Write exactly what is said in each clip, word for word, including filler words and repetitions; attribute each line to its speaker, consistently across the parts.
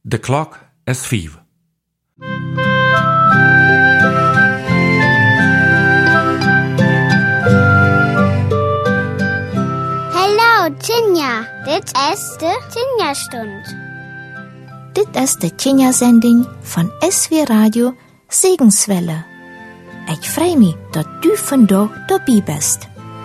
Speaker 1: De klok is vijf.
Speaker 2: Hallo, Tinja. Dit is de Tinja-stund.
Speaker 3: Dit is de Tinja-zending van S W Radio Segenswelle. Ik vrij me dat u vandaag dabei bent.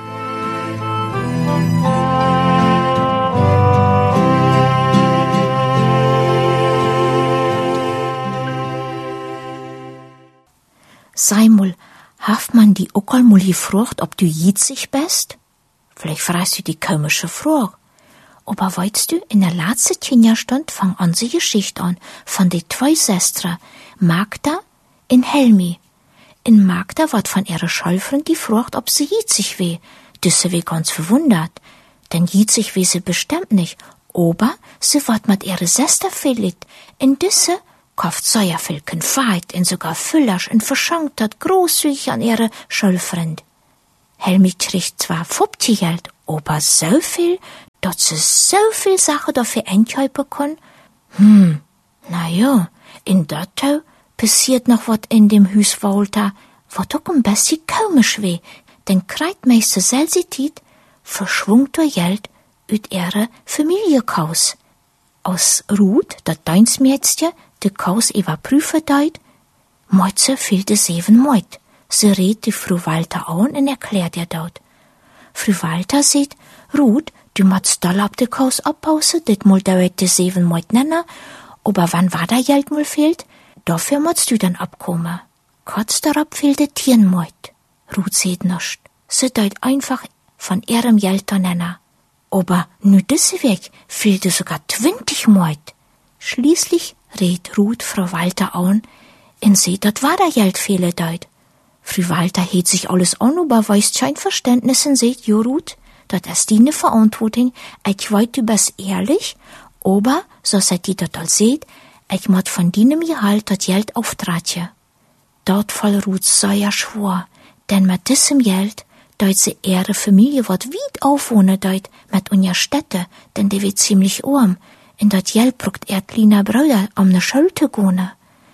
Speaker 3: Sei mal, haft man die auch einmal gefragt, ob du jitzig bist? Vielleicht fragst du die komische Frage. Aber weißt du, in der letzten Tinja-Stund fang unsere Geschichte an von den zwei Schwestern, Magda und Helmi. In Magda wird von ihrer Schulfreund gefragt, ob sie jitzig weh. Diese weh ganz verwundert, denn jitzig weh sie bestimmt nicht. Aber sie wird mit ihrer Schwester verliebt. In diese kauft sie ja viel Konfeit und sogar Füllers und verschenkt hat großzügig an ihre Schulfreund. Helmi kriegt zwar fünfzig Geld, aber so viel, dass sie so viel Sachen dafür einkaufen kann. Hm, na ja, in dat Tau passiert noch wat in dem Hus Walter, wat auch ein bisschen komisch weh, denn Kreitmeister Selsitit verschwungt ihr Geld ut ihre Familiekaus. Aus Ruth, dat Deinsmädchen, de Kaus überprüfen deut, meut sie fehlte sieben Meut. Sie redt die Frau Walter an und erklärt ihr dort. Frau Walter sagt, Ruth, du musst doll ab de Kaus abpausen, dit mul dauert de sieben Meut nennen, aber wann war da Geld mul fehlt, dafür musst du dann abkommen. Kurz darauf fehlte tien Meut. Ruth seht nischt. Sie deut einfach von ihrem Geld nennen. Aber nu diese Weg fehlte sogar zwanzig Meut. Schließlich redt Ruth Frau Walter an und seht, dat war der Geld fehle deut. Frau Walter hebt sich alles an, aber weist kein Verständnis und seht, jo Ruth, dat ist deine Verantwortung, ich weiß, du bist ehrlich, aber, so seid ihr dat all seht, ich mod von deinem Gehalt dat Geld auftratje. Dort voll Ruth sehr schwor, denn mit diesem Geld deut sie ihre Familie wat weit aufwohnen deut mit unja Städte, denn die wird ziemlich arm, in dat Geld brucht er kleiner Bruder um ne Schule zu gehen.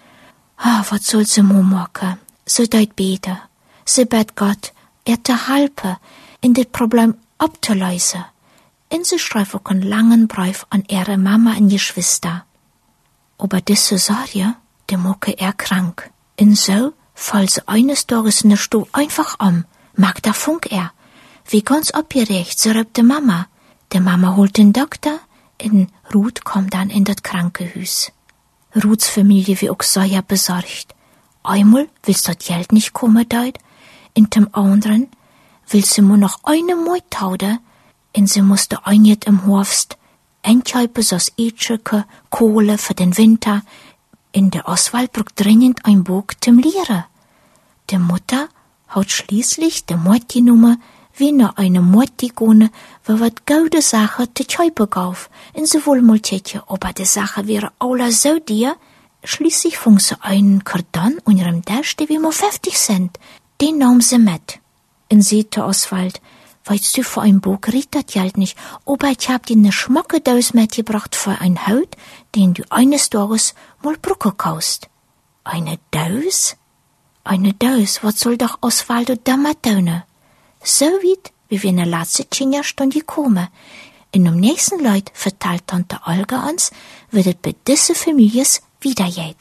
Speaker 3: Ah, wat soll sie mo machen? Sie deut beten. Sie bet Gott, er te helfen, in das Problem abzulösen. Und sie schreibt auch einen langen Brief an ihre Mama und Geschwister. Aber diese Sorge, die mache er krank. Und so fällt sie eines Tages in der Stuhl einfach um. Magda funk er. Wie ganz abgeregt, so rübt die Mama. Die Mama holt den Doktor, und Ruth kommt dann in das Krankenhaus. Ruths Familie wie auch sehr besorgt. Einmal will's das Geld nicht kommen deut, in dem anderen will sie nur noch eine Meut tauden, und sie musste einjet im Horst einkaufen so's Etscheke, Kohle für den Winter. In der Oswald braucht dringend ein Buch zum Lehren. Die Mutter hat schließlich die Meut genommen, wie noch eine Meut gegangen, wo wat gute Sache zu kaufen gauf, und sie wohl mal tätje, aber die Sache wäre alle so dir. Schließlich fing sie einen Karton unter dem Tisch, der wie mal fünfzig Cent. Den nahm sie mit. Und sagte Oswald, weißt du, für ein Buch riecht das Geld nicht, aber ich hab dir ne schmacke Dose mitgebracht für ein Haut, den du eines Tages mal Brücke kaufst. Eine Dose? Eine Dose, was soll doch Oswald damit tun? So weit, wie wir in der letzten Tinja-Stunde gekommen. In dem nächsten Leut verteilt Tante Olga uns, wird es bei dieser Familie wieder geht.